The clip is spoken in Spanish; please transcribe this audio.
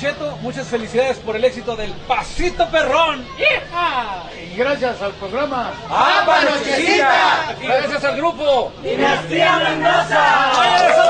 Cheto, muchas felicidades por el éxito del Pasito Perrón. Y gracias al programa ¡Apa Nochecita! Y gracias al grupo Dinastía Mendoza.